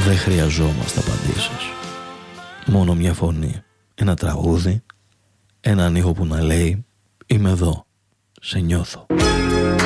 Δεν χρειαζόμαστε απαντήσεις. Μόνο μια φωνή, ένα τραγούδι, έναν ήχο που να λέει «Είμαι εδώ, σε νιώθω».